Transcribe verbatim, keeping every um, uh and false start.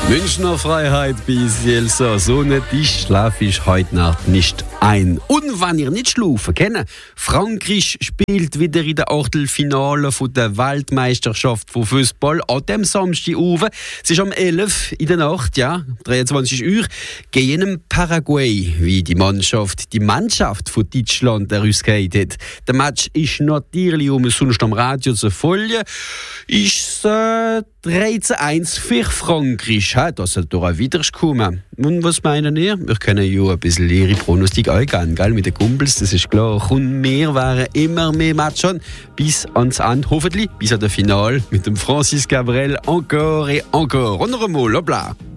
Münchner Freiheit bis Jelsa Sonne, die schlaf ich heute Nacht nicht ein. Und wenn ihr nicht schlafen kennt, Frankreich spielt wieder in der Achtelfinale von der Weltmeisterschaft von Fußball an dem Samstagabend. Es ist um elf in der Nacht, ja, dreiundzwanzig Uhr, gegen Paraguay, wie die Mannschaft, die Mannschaft von Deutschland herausgeht hat. Der Match ist natürlich umsonst am Radio zu folgen. Ist äh, dreizehn eins für Frankreich. Das sollte doch auch wieder kommen. Und was meinen ihr? Wir können ja ein bisschen ihre Pronostik eingehen, gell? Mit den Kumpels, das ist klar. Und wir wären immer mehr Matchen bis ans Ende, hoffentlich bis an das Finale mit dem Francis Cabrel. Encore et encore. Und noch einmal, hoppla.